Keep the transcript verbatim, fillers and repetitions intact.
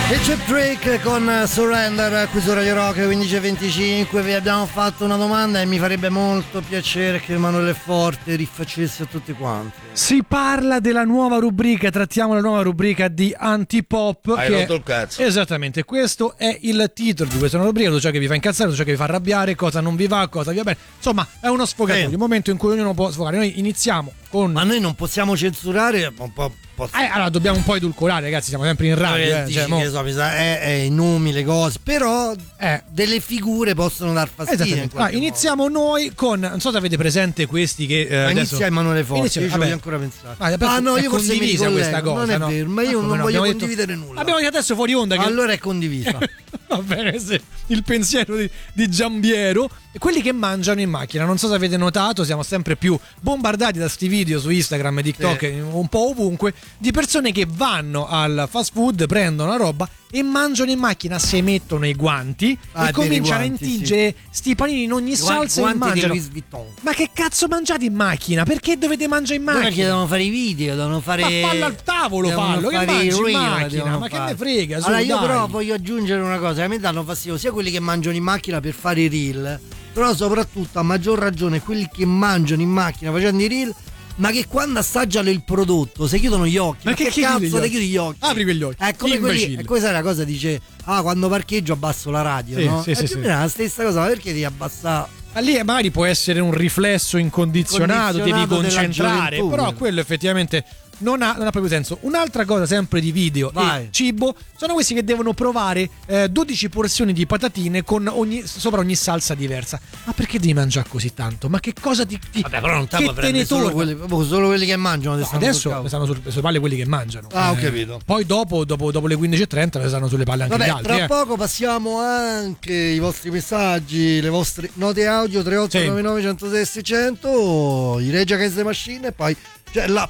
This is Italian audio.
E c'è Drake con Surrender qui su Radio Rock quindici e venticinque. Vi abbiamo fatto una domanda e mi farebbe molto piacere che Emanuele Forte rifacesse a tutti quanti. Si parla della nuova rubrica, trattiamo la nuova rubrica di Antipop. Hai che rotto il cazzo. Esattamente, questo è il titolo di questa nuova rubrica, tutto ciò che vi fa incazzare, tutto ciò che vi fa arrabbiare, cosa non vi va, cosa vi va bene. Insomma, è uno sfogatoio, Eh. un momento in cui ognuno può sfogare. Noi iniziamo con... Ma noi non possiamo censurare un po'. po- Eh, allora dobbiamo un po' edulcorare, ragazzi, siamo sempre in radio. Eh, Eh, dici cioè, mo- che so, mi sa, è, è i nomi, le cose, però eh. delle figure possono dar fastidio. in Esattamente. qualche Ah, iniziamo noi con, non so se avete presente questi che... Eh, modo. Ma adesso... inizia Emanuele Forte, Inizia- io ci vabbè. voglio ancora pensare. Ah, però Ah no, è io forse mi condivisa ricollego, questa cosa, non è no? vero, ma io Ah, come non no? voglio Abbiamo detto- condividere nulla. Abbiamo detto adesso fuori onda che... Allora è condivisa. Va bene, sì. Il pensiero di, di Giambiero. E quelli che mangiano in macchina, non so se avete notato, siamo sempre più bombardati da sti video su Instagram e TikTok, Sì. un po' ovunque, di persone che vanno al fast food, prendono la roba e mangiano in macchina, si mettono i guanti Ah, e è cominciano vero, i a guanti, intingere sti panini in ogni salsa e Guanti di mangiano. Louis Vuitton. Ma che cazzo mangiate in macchina? Perché dovete mangiare in Guarda che macchina? devono fare i video, devono fare. Ma fallo al tavolo, devono fallo, che fare mangi i in reel, macchina, devono ma che fare. ne frega, su, Allora io dai. però voglio aggiungere una cosa, che a me danno fastidio sia quelli che mangiano in macchina per fare i reel, però soprattutto a maggior ragione quelli che mangiano in macchina facendo i reel, ma che quando assaggiano il prodotto si chiudono gli occhi. Ma Ma che che, chiudi gli cazzo occhi? ti chiudi gli occhi? Apri quegli occhi. È come quelli, Imbecille. è come sai la cosa dice, ah quando parcheggio abbasso la radio, Sì, no? sì, è sì, più o sì. meno la stessa cosa, ma perché devi abbassare? Ma lì magari può essere un riflesso incondizionato, devi Condizionato della concentrare, gioventù. però quello effettivamente non ha, non ha proprio senso. Un'altra cosa sempre di video Vai. e cibo sono questi che devono provare eh, dodici porzioni di patatine con ogni, sopra ogni salsa diversa. Ma perché devi mangiare così tanto? Ma che cosa ti, ti Vabbè, però non te che puoi te ne prendere solo torna? quelli, proprio solo quelli che mangiano. No, ti stanno sul adesso cavolo. mi stanno sul- sulle palle quelli che mangiano. Ah, ho capito. Poi dopo, dopo, dopo le quindici e trenta mi stanno sulle palle anche gli Vabbè, altri. tra eh. poco passiamo anche i vostri messaggi, le vostre note audio tre otto nove nove uno zero sei sei zero zero, i Rage Against the Machine e poi c'è la